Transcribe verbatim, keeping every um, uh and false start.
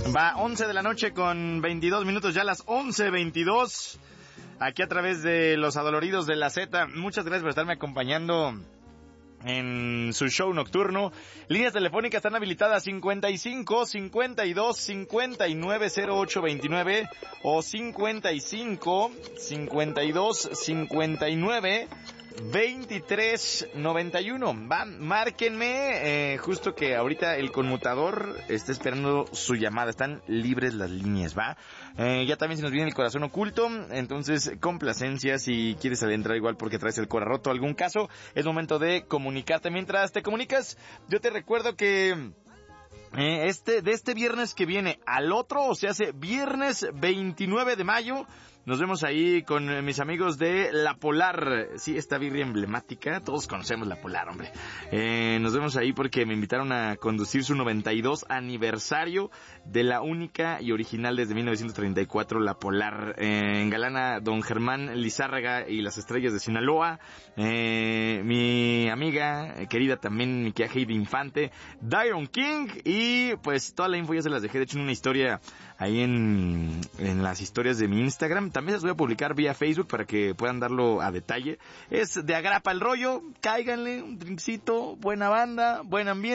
Va, once de la noche con veintidós minutos, ya las once veintidós. Aquí a través de Los Adoloridos de la Z. Muchas gracias por estarme acompañando en su show nocturno. Líneas telefónicas están habilitadas cincuenta y cinco, cincuenta y dos, cincuenta y nueve, cero ocho veintinueve o cincuenta y cinco, cincuenta y dos, cincuenta y nueve, veintitrés noventa y uno. Va, márquenme, eh, justo que ahorita el conmutador está esperando su llamada. Están libres las líneas, va. Eh, ya también se nos viene el corazón oculto, entonces complacencia si quieres adentrar igual porque traes el corazón roto, algún caso, es momento de comunicarte. Mientras te comunicas, yo te recuerdo que Eh, este, de este viernes que viene al otro, o sea, hace viernes veintinueve de mayo, nos vemos ahí con mis amigos de La Polar. Sí, esta birria emblemática, todos conocemos La Polar, hombre. Eh, nos vemos ahí porque me invitaron a conducir su noventa y dos aniversario de la única y original desde mil novecientos treinta y cuatro La Polar. Eh, engalana don Germán Lizárraga y las Estrellas de Sinaloa. Eh, mi amiga, querida también, mi querida Heidi Infante, Diron King, y pues toda la info ya se las dejé, de hecho, en una historia ahí en, en las historias de mi Instagram. También las voy a publicar vía Facebook para que puedan darlo a detalle. Es de agrapa el rollo, cáiganle, un drinkcito, buena banda, buen ambiente.